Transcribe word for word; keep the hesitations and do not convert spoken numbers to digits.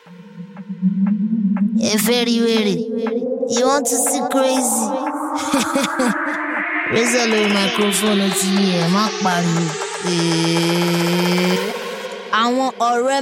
A very very. You want to see crazy? Razor lórí microphone ti yẹ má pariwo. Àwọn ọ̀rẹ́